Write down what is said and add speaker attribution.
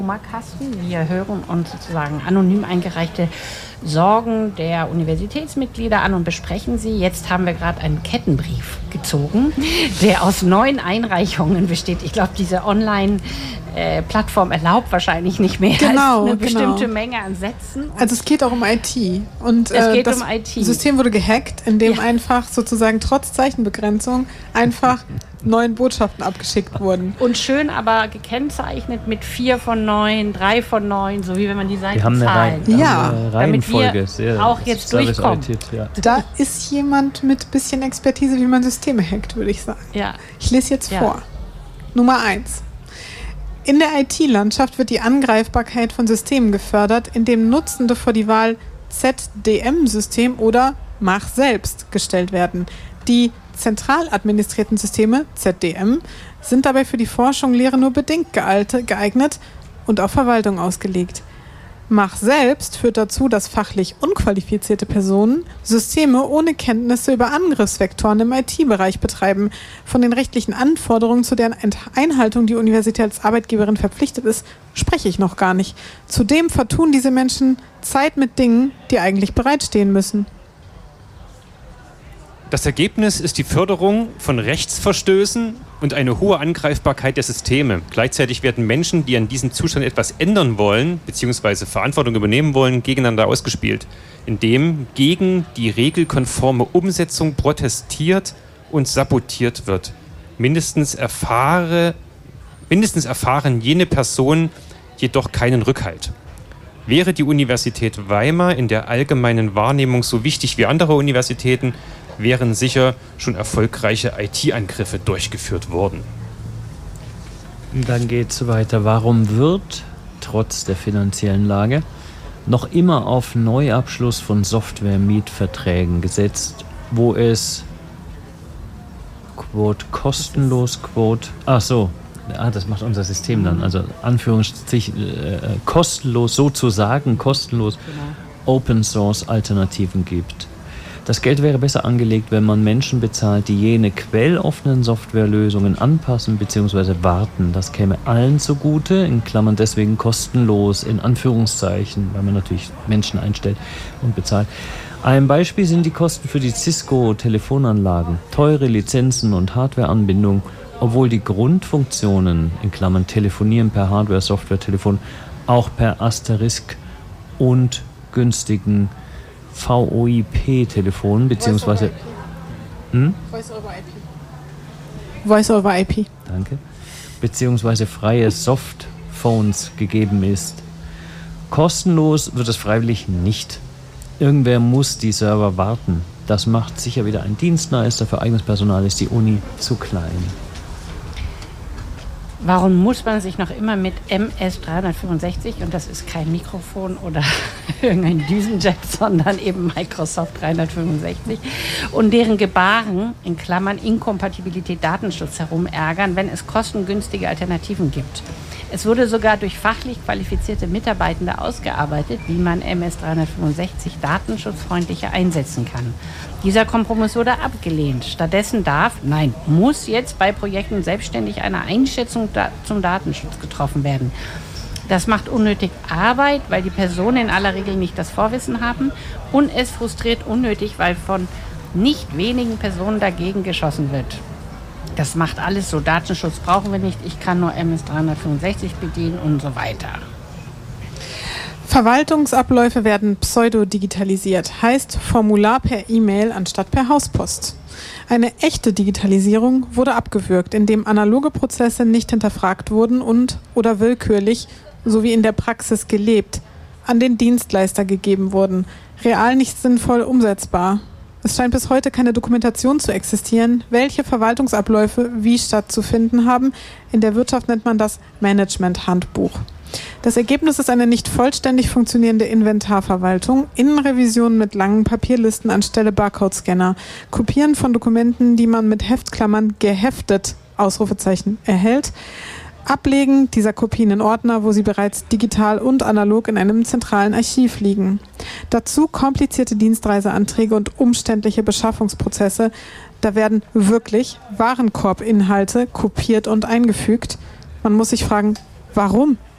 Speaker 1: Kasten. Wir hören uns sozusagen anonym eingereichte Sorgen der Universitätsmitglieder an und besprechen sie. Jetzt haben wir gerade einen Kettenbrief gezogen, der aus 9 Einreichungen besteht. Ich glaube, diese Online-Plattform erlaubt wahrscheinlich nicht mehr als eine bestimmte Menge an Sätzen.
Speaker 2: Also es geht auch um IT. Und
Speaker 1: es geht
Speaker 2: das
Speaker 1: um IT.
Speaker 2: System wurde gehackt, indem einfach sozusagen trotz Zeichenbegrenzung einfach 9 Botschaften abgeschickt wurden.
Speaker 1: Und schön aber gekennzeichnet mit 4 von 9, 3 von 9, so wie wenn man die Seite zahlt.
Speaker 2: Eine
Speaker 1: Reihenfolge. Damit wir auch jetzt durchkommen.
Speaker 2: Ja. Da ist jemand mit bisschen Expertise, wie man Systeme hackt, würde ich sagen.
Speaker 1: Ja.
Speaker 2: Ich lese jetzt vor. Nummer 1. In der IT-Landschaft wird die Angreifbarkeit von Systemen gefördert, indem Nutzende vor die Wahl ZDM-System oder Mach selbst gestellt werden. Die zentral administrierten Systeme, ZDM, sind dabei für die Forschung und Lehre nur bedingt geeignet und auf Verwaltung ausgelegt. Mach selbst führt dazu, dass fachlich unqualifizierte Personen Systeme ohne Kenntnisse über Angriffsvektoren im IT-Bereich betreiben. Von den rechtlichen Anforderungen, zu deren Einhaltung die Universität als Arbeitgeberin verpflichtet ist, spreche ich noch gar nicht. Zudem vertun diese Menschen Zeit mit Dingen, die eigentlich bereitstehen müssen.
Speaker 3: Das Ergebnis ist die Förderung von Rechtsverstößen und eine hohe Angreifbarkeit der Systeme. Gleichzeitig werden Menschen, die an diesem Zustand etwas ändern wollen, bzw. Verantwortung übernehmen wollen, gegeneinander ausgespielt, indem gegen die regelkonforme Umsetzung protestiert und sabotiert wird. Mindestens erfahren jene Personen jedoch keinen Rückhalt. Wäre die Universität Weimar in der allgemeinen Wahrnehmung so wichtig wie andere Universitäten, wären sicher schon erfolgreiche IT-Angriffe durchgeführt worden.
Speaker 4: Dann geht es weiter. Warum wird, trotz der finanziellen Lage, noch immer auf Neuabschluss von Software-Mietverträgen gesetzt, wo es Quote kostenlos, Quote... das macht unser System dann. Also Anführungszeichen kostenlos, sozusagen kostenlos Open-Source-Alternativen gibt. Das Geld wäre besser angelegt, wenn man Menschen bezahlt, die jene quelloffenen Softwarelösungen anpassen bzw. warten. Das käme allen zugute, in Klammern deswegen kostenlos, in Anführungszeichen, weil man natürlich Menschen einstellt und bezahlt. Ein Beispiel sind die Kosten für die Cisco-Telefonanlagen. Teure Lizenzen und Hardwareanbindung, obwohl die Grundfunktionen, in Klammern Telefonieren per Hardware, Software, Telefon, auch per Asterisk und günstigen VoIP-Telefonen beziehungsweise
Speaker 2: Voice over IP.
Speaker 4: Danke. Beziehungsweise freie Softphones gegeben ist. Kostenlos wird es freiwillig nicht. Irgendwer muss die Server warten. Das macht sicher wieder ein Dienstleister. Für eigenes Personal ist die Uni zu klein.
Speaker 1: Warum muss man sich noch immer mit MS-365, und das ist kein Mikrofon oder irgendein Düsenjet, sondern eben Microsoft 365 und deren Gebaren, in Klammern Inkompatibilität, Datenschutz herum ärgern, wenn es kostengünstige Alternativen gibt? Es wurde sogar durch fachlich qualifizierte Mitarbeitende ausgearbeitet, wie man MS-365 datenschutzfreundlicher einsetzen kann. Dieser Kompromiss wurde abgelehnt. Stattdessen muss jetzt bei Projekten selbstständig eine Einschätzung zum Datenschutz getroffen werden. Das macht unnötig Arbeit, weil die Personen in aller Regel nicht das Vorwissen haben, und es frustriert unnötig, weil von nicht wenigen Personen dagegen geschossen wird. Das macht alles so, Datenschutz brauchen wir nicht, ich kann nur MS-365 bedienen und so weiter.
Speaker 2: Verwaltungsabläufe werden pseudo-digitalisiert, heißt Formular per E-Mail anstatt per Hauspost. Eine echte Digitalisierung wurde abgewürgt, indem analoge Prozesse nicht hinterfragt wurden und oder willkürlich, so wie in der Praxis gelebt, an den Dienstleister gegeben wurden, real nicht sinnvoll umsetzbar. Es scheint bis heute keine Dokumentation zu existieren, welche Verwaltungsabläufe wie stattzufinden haben. In der Wirtschaft nennt man das Management-Handbuch. Das Ergebnis ist eine nicht vollständig funktionierende Inventarverwaltung, Innenrevisionen mit langen Papierlisten anstelle Barcode-Scanner, Kopieren von Dokumenten, die man mit Heftklammern geheftet, Ausrufezeichen, erhält, Ablegen dieser Kopien in Ordner, wo sie bereits digital und analog in einem zentralen Archiv liegen. Dazu komplizierte Dienstreiseanträge und umständliche Beschaffungsprozesse. Da werden wirklich Warenkorbinhalte kopiert und eingefügt. Man muss sich fragen, warum?